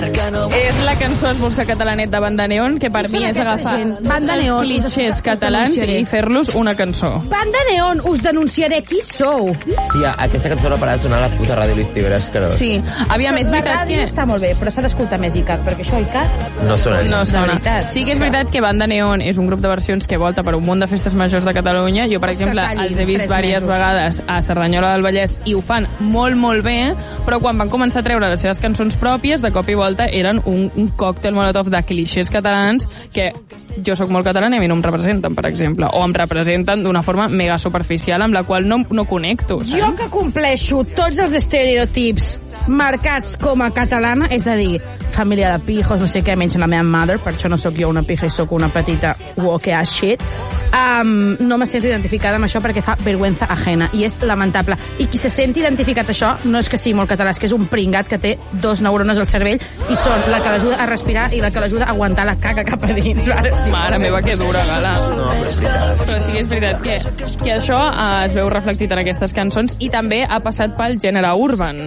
És la cançó Es busca catalanet de Banda Neon, que per mi és agafar els clichés catalans i fer-los una cançó. Banda Neon, us denunciaré. Qui sou? Tia, aquesta cançó no para de sonar a la puta ràdio l'estiu, era escarós. Sí, aviam, és veritat que... està molt bé, però s'ha d'escoltar més ICAT, perquè això ICAT... No sona. No sona. Sí que és veritat que Banda Neon és un grup de versions que volta per un munt de festes majors de Catalunya. Jo, per exemple, els he vist diverses vegades a Cerdanyola del Vallès i ho fan molt, molt bé, però quan van començar a treure les seves cançons pròpies, de cop i volta eren un còctel molotov de clixés catalans que jo sóc molt catalana i a mi no em representen, per exemple, o em representen d'una forma mega superficial amb la qual no connecto, saps? Jo que compleixo tots els estereotips marcats com a catalana, és a dir, família de pijos, no sé què, menys la meva mother, per això no sóc jo una pija i sóc una petita woke ass shit, no me sento identificada amb això perquè fa vergüenza ajena, i és lamentable. I qui se senti identificat això no és que sigui molt català, és que és un pringat que té 2 neurones al cervell i són la que l'ajuda a respirar i la que l'ajuda a aguantar la caca cap a dins. Mare meva, que dura, Gala. No, però és veritat. Però sí que és veritat que això es veu reflectit en aquestes cançons i també ha passat pel gènere urban.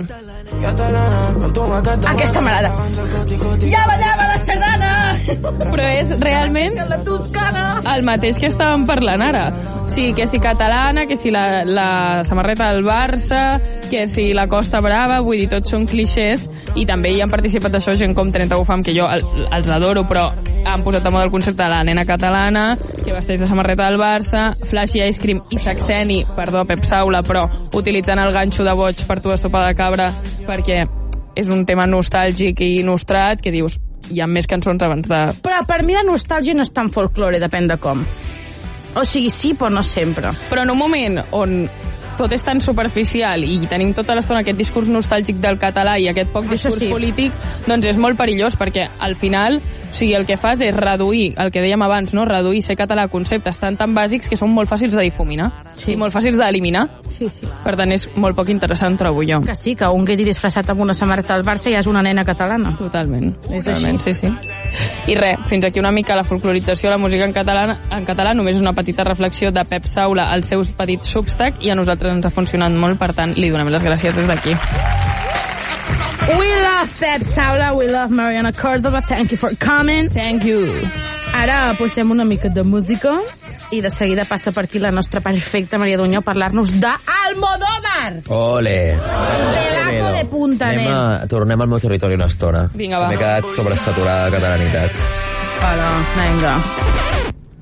Aquesta m'agrada. Ja ballava la sardana! Però és realment el mateix que estàvem parlant ara. Sí, que si catalana, que si la samarreta del Barça, que si la Costa Brava, vull dir, tots són clixés, i també hi han participat d'això gent com 30 Ufam, que jo els adoro, però han posat a moda el concepte de la nena catalana, que vesteix la samarreta del Barça, Flash i Ice Cream i Saxeni, perdó, Pep Saula, però utilitzant el ganxo de boig per tu de sopa de cabra, perquè és un tema nostàlgic i nostrat, que dius, hi ha més cançons abans de... Però per mi la nostàlgia no és tan folklore, depèn de com. O sigui, sí, però no sempre. Però en un moment on tot és tan superficial i tenim tota l'estona aquest discurs nostàlgic del català i aquest poc discurs polític, doncs és molt perillós, perquè al final, o sigui, el que fas és reduir, el que dèiem abans, no? Reduir ser català a conceptes tan bàsics que són molt fàcils de difuminar i molt fàcils d'eliminar. Sí, sí. Per tant, és molt poc interessant, trobo jo. Que sí, que un guiri disfressat amb una samarreta del Barça ja és una nena catalana. Totalment. És totalment, així. sí. I res, fins aquí una mica la folclorització de la música en català només una petita reflexió de Pep Saula al seu petit Substack, i a nosaltres ens ha funcionat molt, per tant, li donem les gràcies des d'aquí. We love Pep Saula, we love Mariana Córdoba, thank you for coming. Thank you. Ara posem una mica de música i de seguida passa per aquí la nostra perfecta Maria Dunyó a parlar-nos d'Almodóvar. Ole! Pedazo de punta, nen. Tornem al meu territori una estona. Vinga, va. M'he quedat sobresaturada de catalanitat. Hola, vinga.